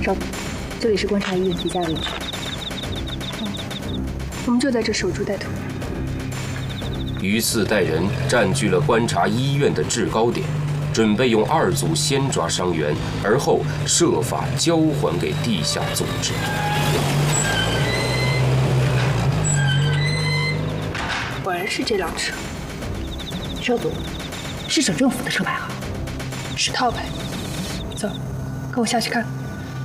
少主，这里是观察医院最佳位置。 我们就在这守株待兔。 于四带人占据了观察医院的制高点，准备用2组先抓伤员，而后设法交还给地下组织。 果然是这辆车。 少主，是省政府的车牌号。 是套牌。走，跟我下去看。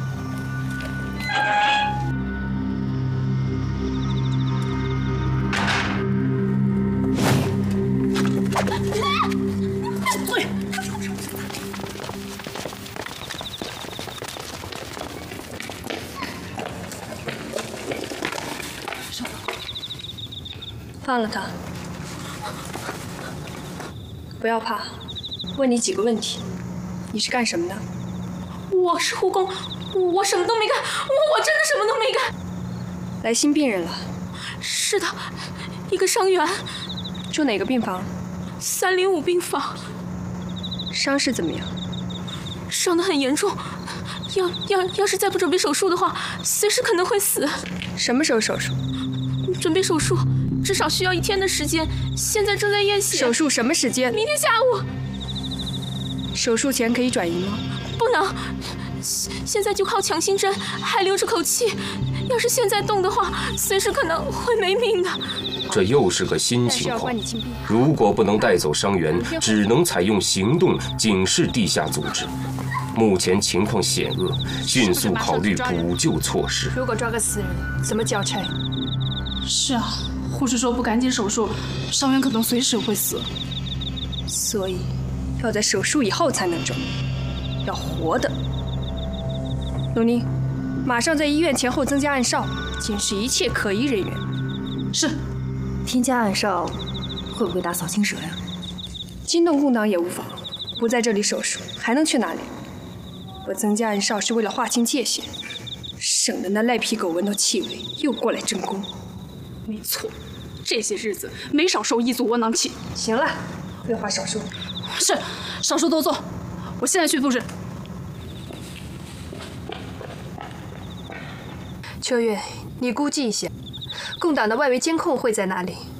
放了他，不要怕。问你几个问题，你是干什么的？ 我是护工，我什么都没干，我真的什么都没干。 来新病人了？ 是的，一个伤员。 住哪个病房 ？305病房。 伤势怎么样？ 伤得很严重，要是再不准备手术的话，随时可能会死。 什么时候手术？ 准备手术至少需要1天的时间，现在正在验血。 手术什么时间？ 明天下午。 手术前可以转移吗？ 不能，现在就靠强心针，还留着口气。要是现在动的话，随时可能会没命的。 这又是个新情况。如果不能带走伤员，只能采用行动警示地下组织。目前情况险恶，迅速考虑补救措施。 如果抓个死人，怎么交差？ 是啊，护士说不赶紧手术，伤员可能随时会死。 所以要在手术以后才能抓，要活的。鲁宁，马上在医院前后增加暗哨，监视一切可疑人员。 是。 添加暗哨会不会打扫青蛇呀？ 惊动空档也无妨。不在这里手术，还能去哪里？我增加暗哨是为了划清界限，省得那赖皮狗闻到气味又过来争功。 没错，这些日子没少受一组窝囊气。 行了，废话少说。 是，少说多做。我现在去布置。 秋月，你估计一下，共党的外围监控会在哪里？